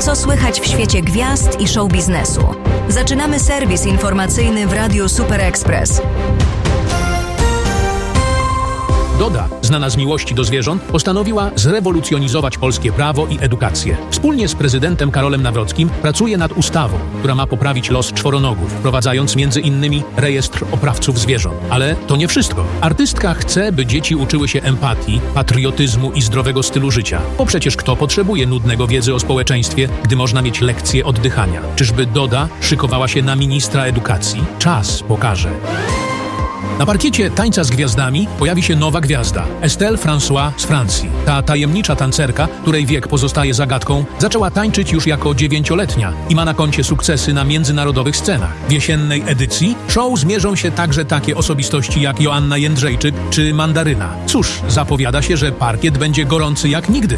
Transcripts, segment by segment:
Co słychać w świecie gwiazd i show biznesu? Zaczynamy serwis informacyjny w Radiu Super Express. Doda, znana z miłości do zwierząt, postanowiła zrewolucjonizować polskie prawo i edukację. Wspólnie z prezydentem Karolem Nawrockim pracuje nad ustawą, która ma poprawić los czworonogów, wprowadzając m.in. rejestr oprawców zwierząt. Ale to nie wszystko. Artystka chce, by dzieci uczyły się empatii, patriotyzmu i zdrowego stylu życia. Bo przecież kto potrzebuje nudnego wiedzy o społeczeństwie, gdy można mieć lekcje oddychania? Czyżby Doda szykowała się na ministra edukacji? Czas pokaże. Na parkiecie Tańca z Gwiazdami pojawi się nowa gwiazda, Estelle François z Francji. Ta tajemnicza tancerka, której wiek pozostaje zagadką, zaczęła tańczyć już jako 9-letnia i ma na koncie sukcesy na międzynarodowych scenach. W jesiennej edycji show zmierzą się także takie osobistości jak Joanna Jędrzejczyk czy Mandaryna. Cóż, zapowiada się, że parkiet będzie gorący jak nigdy.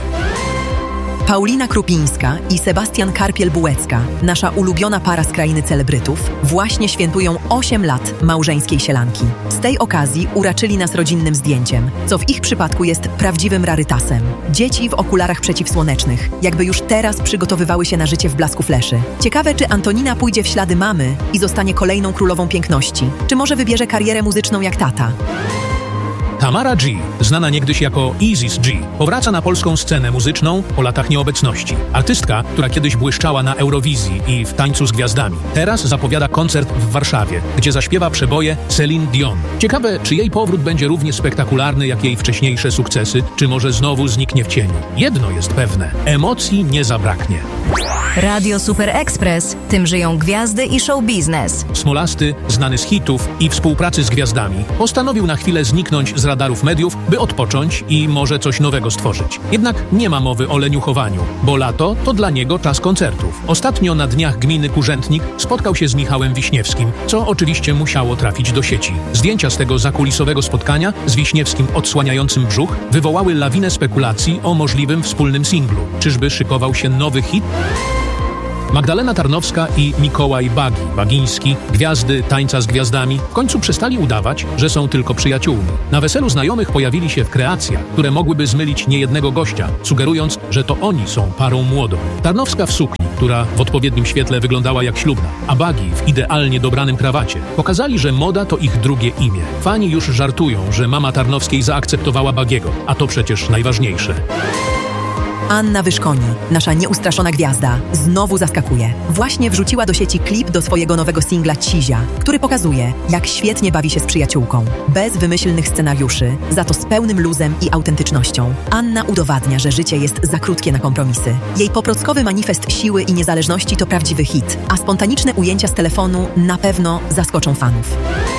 Paulina Krupińska i Sebastian Karpiel-Bułecka, nasza ulubiona para z krainy celebrytów, właśnie świętują 8 lat małżeńskiej sielanki. Z tej okazji uraczyli nas rodzinnym zdjęciem, co w ich przypadku jest prawdziwym rarytasem. Dzieci w okularach przeciwsłonecznych, jakby już teraz przygotowywały się na życie w blasku fleszy. Ciekawe, czy Antonina pójdzie w ślady mamy i zostanie kolejną królową piękności, czy może wybierze karierę muzyczną jak tata. Tamara G, znana niegdyś jako Isis G, powraca na polską scenę muzyczną po latach nieobecności. Artystka, która kiedyś błyszczała na Eurowizji i w Tańcu z Gwiazdami, teraz zapowiada koncert w Warszawie, gdzie zaśpiewa przeboje Celine Dion. Ciekawe, czy jej powrót będzie równie spektakularny jak jej wcześniejsze sukcesy, czy może znowu zniknie w cieniu. Jedno jest pewne, emocji nie zabraknie. Radio Super Express, tym żyją gwiazdy i show biznes. Smolasty, znany z hitów i współpracy z gwiazdami, postanowił na chwilę zniknąć z radarów mediów, by odpocząć i może coś nowego stworzyć. Jednak nie ma mowy o leniuchowaniu, bo lato to dla niego czas koncertów. Ostatnio na dniach gminy Kurzętnik spotkał się z Michałem Wiśniewskim, co oczywiście musiało trafić do sieci. Zdjęcia z tego zakulisowego spotkania z Wiśniewskim odsłaniającym brzuch wywołały lawinę spekulacji o możliwym wspólnym singlu. Czyżby szykował się nowy hit? Magdalena Tarnowska i Mikołaj Bagiński, gwiazdy Tańca z Gwiazdami, w końcu przestali udawać, że są tylko przyjaciółmi. Na weselu znajomych pojawili się w kreacjach, które mogłyby zmylić niejednego gościa, sugerując, że to oni są parą młodą. Tarnowska w sukni, która w odpowiednim świetle wyglądała jak ślubna, a Bagi w idealnie dobranym krawacie, pokazali, że moda to ich drugie imię. Fani już żartują, że mama Tarnowskiej zaakceptowała Bagiego, a to przecież najważniejsze. Anna Wyszkoni, nasza nieustraszona gwiazda, znowu zaskakuje. Właśnie wrzuciła do sieci klip do swojego nowego singla Cizia, który pokazuje, jak świetnie bawi się z przyjaciółką. Bez wymyślnych scenariuszy, za to z pełnym luzem i autentycznością. Anna udowadnia, że życie jest za krótkie na kompromisy. Jej poprockowy manifest siły i niezależności to prawdziwy hit, a spontaniczne ujęcia z telefonu na pewno zaskoczą fanów.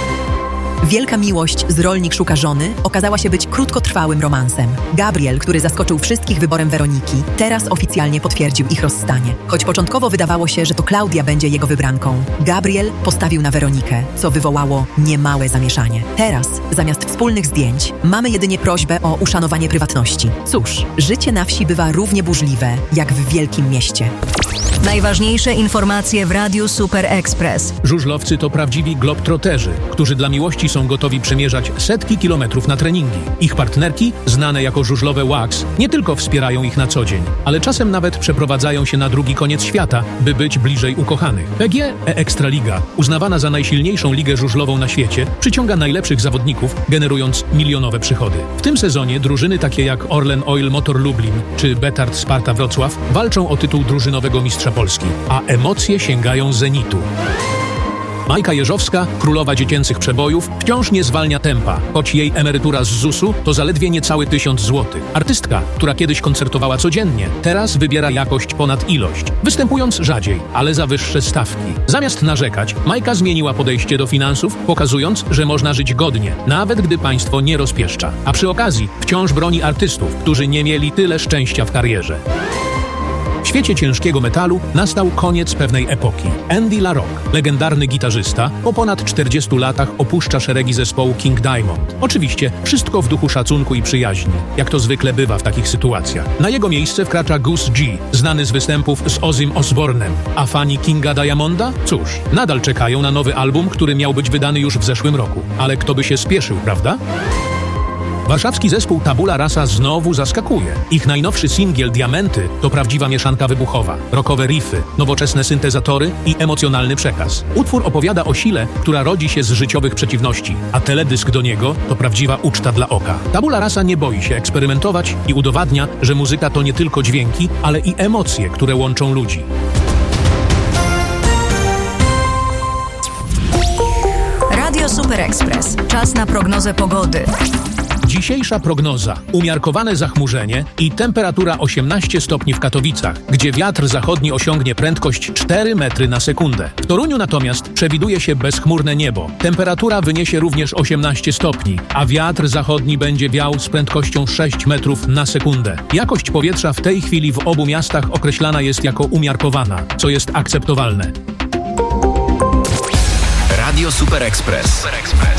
Wielka miłość z Rolnik szuka żony okazała się być krótkotrwałym romansem. Gabriel, który zaskoczył wszystkich wyborem Weroniki, teraz oficjalnie potwierdził ich rozstanie. Choć początkowo wydawało się, że to Klaudia będzie jego wybranką, Gabriel postawił na Weronikę, co wywołało niemałe zamieszanie. Teraz, zamiast wspólnych zdjęć, mamy jedynie prośbę o uszanowanie prywatności. Cóż, życie na wsi bywa równie burzliwe, jak w wielkim mieście. Najważniejsze informacje w Radiu Super Express. Żużlowcy to prawdziwi globtroterzy, którzy dla miłości są gotowi przemierzać setki kilometrów na treningi. Ich partnerki, znane jako żużlowe Wax, nie tylko wspierają ich na co dzień, ale czasem nawet przeprowadzają się na drugi koniec świata, by być bliżej ukochanych. PGE Ekstraliga, uznawana za najsilniejszą ligę żużlową na świecie, przyciąga najlepszych zawodników, generując milionowe przychody. W tym sezonie drużyny takie jak Orlen Oil Motor Lublin czy Betard Sparta Wrocław walczą o tytuł drużynowego mistrza Polski, a emocje sięgają zenitu. Majka Jeżowska, królowa dziecięcych przebojów, wciąż nie zwalnia tempa, choć jej emerytura z ZUS-u to zaledwie niecały 1000 złotych. Artystka, która kiedyś koncertowała codziennie, teraz wybiera jakość ponad ilość, występując rzadziej, ale za wyższe stawki. Zamiast narzekać, Majka zmieniła podejście do finansów, pokazując, że można żyć godnie, nawet gdy państwo nie rozpieszcza. A przy okazji wciąż broni artystów, którzy nie mieli tyle szczęścia w karierze. W świecie ciężkiego metalu nastał koniec pewnej epoki. Andy LaRocque, legendarny gitarzysta, po ponad 40 latach opuszcza szeregi zespołu King Diamond. Oczywiście wszystko w duchu szacunku i przyjaźni, jak to zwykle bywa w takich sytuacjach. Na jego miejsce wkracza Gus G, znany z występów z Ozzym Osbournem. A fani Kinga Diamonda? Cóż, nadal czekają na nowy album, który miał być wydany już w zeszłym roku. Ale kto by się spieszył, prawda? Warszawski zespół Tabula Rasa znowu zaskakuje. Ich najnowszy singiel Diamenty to prawdziwa mieszanka wybuchowa. Rockowe riffy, nowoczesne syntezatory i emocjonalny przekaz. Utwór opowiada o sile, która rodzi się z życiowych przeciwności, a teledysk do niego to prawdziwa uczta dla oka. Tabula Rasa nie boi się eksperymentować i udowadnia, że muzyka to nie tylko dźwięki, ale i emocje, które łączą ludzi. Radio Super Express. Czas na prognozę pogody. Dzisiejsza prognoza. Umiarkowane zachmurzenie i temperatura 18 stopni w Katowicach, gdzie wiatr zachodni osiągnie prędkość 4 metry na sekundę. W Toruniu natomiast przewiduje się bezchmurne niebo. Temperatura wyniesie również 18 stopni, a wiatr zachodni będzie wiał z prędkością 6 metrów na sekundę. Jakość powietrza w tej chwili w obu miastach określana jest jako umiarkowana, co jest akceptowalne. Radio Super Express.